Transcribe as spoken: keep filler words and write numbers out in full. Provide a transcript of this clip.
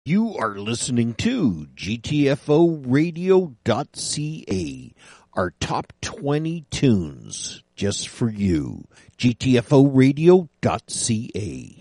You are listening to G T F O radio dot C A, our top twenty tunes just for you. G T F O radio dot C A.